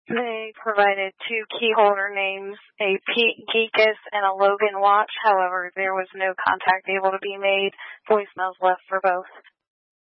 They provided two key holder names, a Pete Geekus and a Logan Watch. However, there was no contact able to be made. Voicemails left for both.